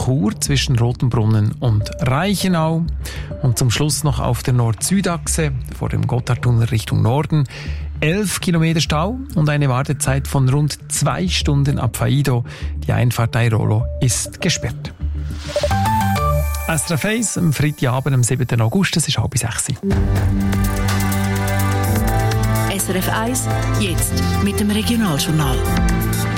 Chur zwischen Rotenbrunnen und Reichenau. Und zum Schluss noch auf der Nord-Süd-Achse vor dem Gotthardtunnel Richtung Norden 11 Kilometer Stau und eine Wartezeit von rund 2 Stunden ab Faido. Die Einfahrt Airolo ist gesperrt. SRF 1 am Freitagabend, am 7. August, es ist 5:30. SRF 1, jetzt mit dem Regionaljournal.